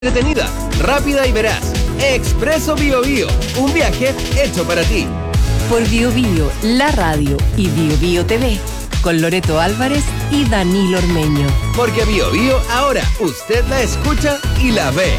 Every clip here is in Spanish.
Entretenida, rápida y veraz. Expreso BioBio, un viaje hecho para ti. Por BioBio, la radio y BioBio TV, con Loreto Álvarez y Danilo Ormeño. Porque BioBio ahora usted la escucha y la ve.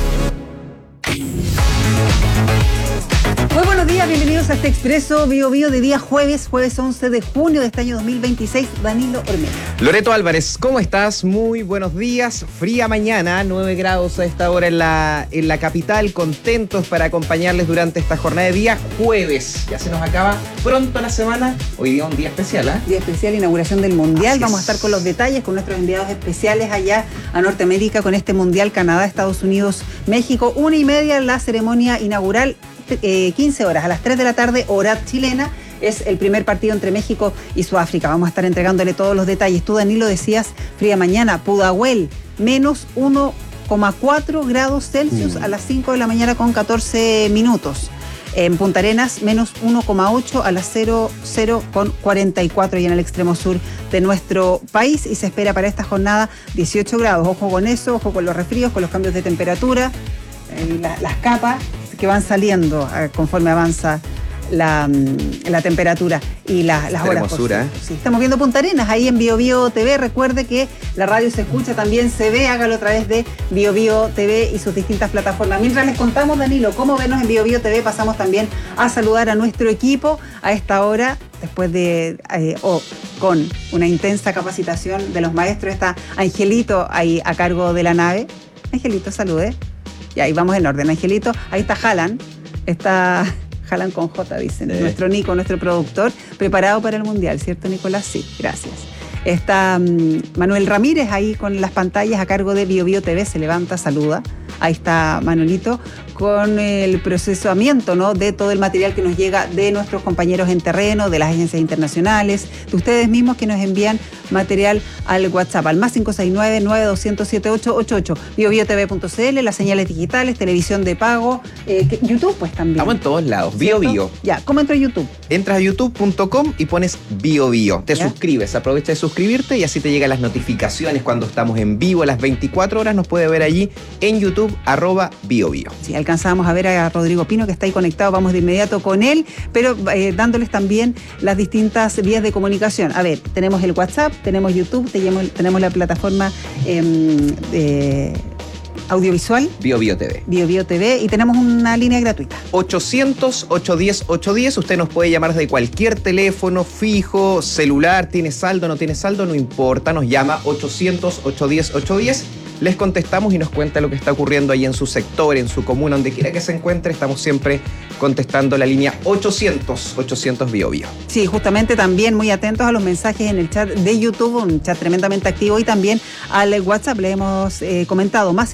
Muy buenos días, bienvenidos a este Expreso BioBio de día jueves 11 de junio de este año 2026. Danilo Ormeño. Loreto Álvarez, ¿cómo estás? Muy buenos días. Fría mañana, 9 grados a esta hora en la capital. Contentos para acompañarles durante esta jornada de día jueves. Ya se nos acaba pronto la semana. Hoy día un día especial, ¿eh? Día especial, inauguración del Mundial. Así Vamos a es. estar con los detalles, con nuestros enviados especiales allá a Norteamérica con este Mundial, Canadá, Estados Unidos, México. 1:30 la ceremonia inaugural. 15 horas, a las 3 de la tarde, hora chilena, es el primer partido entre México y Sudáfrica. Vamos a estar entregándole todos los detalles. Tú, Danilo, decías, fría mañana, Pudahuel, menos 1,4 grados Celsius a las 5 de la mañana con 14 minutos. En Punta Arenas, menos 1,8 a las 00 con 44 y en el extremo sur de nuestro país. Y se espera para esta jornada 18 grados. Ojo con eso, ojo con los resfríos, con los cambios de temperatura, las capas que van saliendo conforme avanza la temperatura y las horas. Sí, estamos viendo Punta Arenas ahí en BioBio TV. Recuerde que la radio se escucha, también se ve, hágalo a través de BioBio TV y sus distintas plataformas. Mientras les contamos, Danilo, cómo vernos en BioBio TV, pasamos también a saludar a nuestro equipo a esta hora, después de con una intensa capacitación de los maestros. Está Angelito ahí a cargo de la nave. Angelito, salude. Y ahí vamos en orden, Angelito. Ahí está Jalan con J, dicen. Sí. Nuestro Nico, nuestro productor, preparado para el Mundial, ¿cierto, Nicolás? Sí, gracias. Está Manuel Ramírez ahí con las pantallas a cargo de BioBio TV, se levanta, saluda. Ahí está Manuelito con el procesamiento, ¿no?, de todo el material que nos llega de nuestros compañeros en terreno, de las agencias internacionales, de ustedes mismos que nos envían material al WhatsApp, al más 569-9200-7888, biobiotv.cl, las señales digitales, televisión de pago, YouTube pues también. Estamos en todos lados, BioBio. Ya, ¿cómo entro a YouTube? Entras a youtube.com y pones BioBio. Te suscribes, aprovecha de suscribirte y así te llegan las notificaciones cuando estamos en vivo a las 24 horas. Nos puede ver allí en YouTube, @BioBio. Sí, alcanzábamos a ver a Rodrigo Pino que está ahí conectado, vamos de inmediato con él, pero dándoles también las distintas vías de comunicación. A ver, tenemos el WhatsApp, tenemos YouTube, tenemos la plataforma audiovisual BioBio TV. BioBio TV, y tenemos una línea gratuita. 800-810-810. Usted nos puede llamar desde cualquier teléfono fijo, celular, tiene saldo, no tiene saldo, no importa, nos llama 800-810-810. Les contestamos y nos cuenta lo que está ocurriendo ahí en su sector, en su comuna, donde quiera que se encuentre. Estamos siempre contestando la línea 800 BioBio. Sí, justamente también muy atentos a los mensajes en el chat de YouTube, un chat tremendamente activo, y también al WhatsApp. Le hemos comentado, más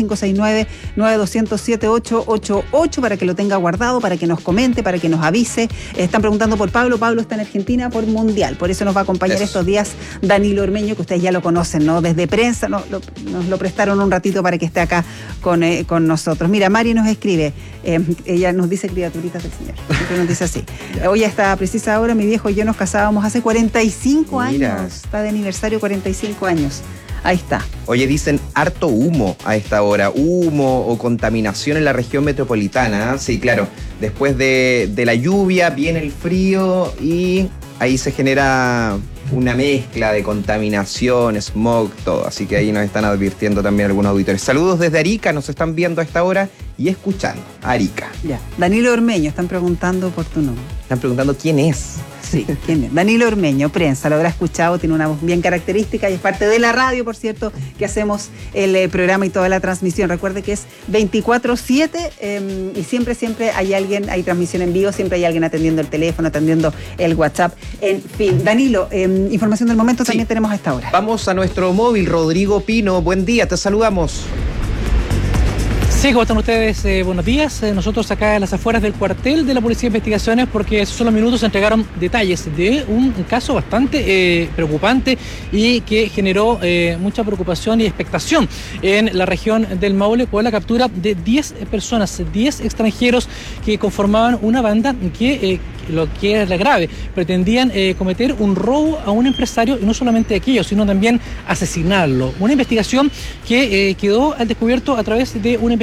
569-9200-7888, para que lo tenga guardado, para que nos comente, para que nos avise. Están preguntando por Pablo. Pablo está en Argentina por Mundial, por eso nos va a acompañar estos días Danilo Ormeño, que ustedes ya lo conocen, ¿no? Desde prensa nos lo prestaron un ratito para que esté acá con nosotros. Mira, Mari nos escribe, ella nos dice criaturitas del Señor, siempre nos dice así. Hoy a esta precisa hora mi viejo y yo nos casábamos hace 45 Mira. años, está de aniversario 45 años. Ahí está. Oye, dicen harto humo a esta hora, humo o contaminación en la región metropolitana, ¿eh? Sí, claro, después de la lluvia viene el frío y ahí se genera una mezcla de contaminación, smog, todo. Así que ahí nos están advirtiendo también algunos auditores. Saludos desde Arica, nos están viendo a esta hora y escuchando. Arica. Ya. Danilo Ormeño, están preguntando por tu nombre. Están preguntando quién es. Sí, ¿quién es? Danilo Ormeño, prensa, lo habrá escuchado, tiene una voz bien característica y es parte de la radio, por cierto, que hacemos el programa y toda la transmisión. Recuerde que es 24/7 y siempre hay alguien, hay transmisión en vivo, siempre hay alguien atendiendo el teléfono, atendiendo el WhatsApp, en fin. Danilo, información del momento también tenemos a esta hora. Vamos a nuestro móvil, Rodrigo Pino, buen día, te saludamos. Sí, ¿cómo están ustedes? Buenos días. Nosotros acá en las afueras del cuartel de la Policía de Investigaciones, porque hace solo minutos se entregaron detalles de un caso bastante preocupante y que generó mucha preocupación y expectación en la región del Maule, con la captura de 10 personas, 10 extranjeros que conformaban una banda que, lo que era grave, pretendían cometer un robo a un empresario, y no solamente aquello, sino también asesinarlo. Una investigación que quedó al descubierto a través de una